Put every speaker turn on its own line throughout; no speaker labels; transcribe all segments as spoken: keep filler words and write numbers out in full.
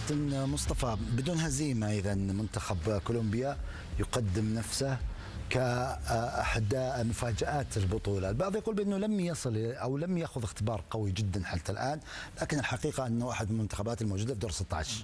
كابتن مصطفى، بدون هزيمة إذا منتخب كولومبيا يقدم نفسه كأحد مفاجآت البطولة. البعض يقول بأنه لم يصل أو لم يأخذ اختبار قوي جدا حتى الآن، لكن الحقيقة أنه أحد المنتخبات الموجودة في دور ستة عشر.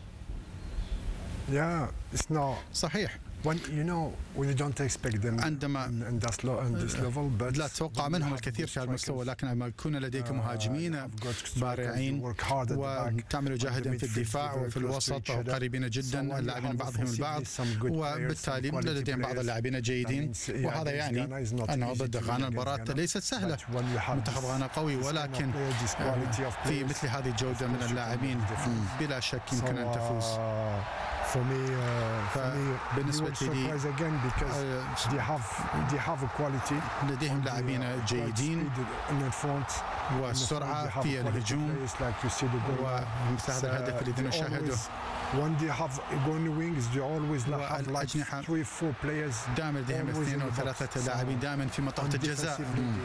Yeah, it's not
صحيح.
When you know we don't expect them
عندما
in this level, but
لا تتوقع منهم الكثير في هذا المستوى، لكن لما يكون لديك مهاجمين بارعين وتعمل جاهدا في الدفاع وفي الوسط وقريبين جدا اللاعبين بعضهم البعض، وبالتالي لديهم بعض اللاعبين الجيدين، وهذا يعني أنه ضد غانا المباراة ليست سهلة. منتخب غانا قوي، ولكن في مثل هذه الجودة من اللاعبين بلا شك يمكن أن تفوز.
For me, uh, for me,
بالنسبة لي
again because they have they have a quality.
لديهم لاعبين جيدين والسرعة في الهجوم، ومثل هذا الهدف الذي نشاهده.
When they have going wings, they always have like three, four players.
دائما لديهم اثنين أو ثلاثة لاعبين دائما في منطقة الجزاء.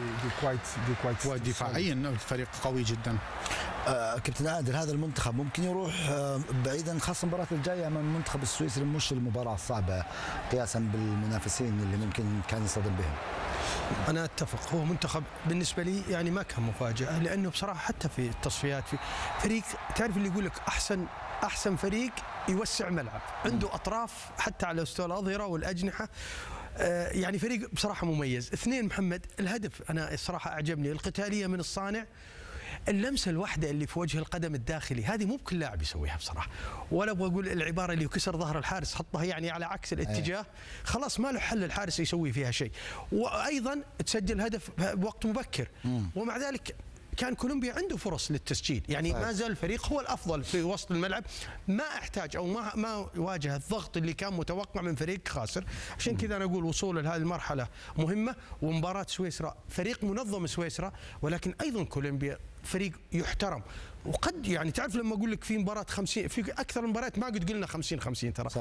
ودفاعيا الفريق قوي جدا.
آه كابتن عادل، هذا المنتخب ممكن يروح آه بعيدا، خاصة المباراة الجاية أمام المنتخب السويسري مش المباراة الصعبة قياسا بالمنافسين اللي ممكن كان يصطدم بهم.
أنا أتفق، هو منتخب بالنسبة لي يعني ما كان مفاجأة، لأنه بصراحة حتى في التصفيات في فريق تعرف اللي يقول لك أحسن أحسن فريق يوسع ملعب، عنده أطراف حتى على مستوى الأظهرة والأجنحة، يعني فريق بصراحة مميز. اثنين محمد، الهدف أنا الصراحة أعجبني، القتالية من الصانع، اللمسه الواحده اللي في وجه القدم الداخلي هذه مو بكل لاعب يسويها بصراحه، ولا ابغى اقول العباره اللي كسر ظهر الحارس حطها يعني على عكس الاتجاه، خلاص ما له حل الحارس يسوي فيها شيء، وايضا تسجل هدف بوقت مبكر، ومع ذلك كان كولومبيا عنده فرص للتسجيل، يعني ما زال الفريق هو الافضل في وسط الملعب، ما احتاج او ما ما واجه الضغط اللي كان متوقع من فريق خاسر. عشان كذا انا اقول وصوله لهذه المرحله مهمه. ومباراه سويسرا فريق منظم سويسرا، ولكن ايضا كولومبيا فريق يحترم، وقد يعني تعرف لما اقول لك في مباراه خمسين، في اكثر المباريات ما قد قلنا خمسين خمسين ترى.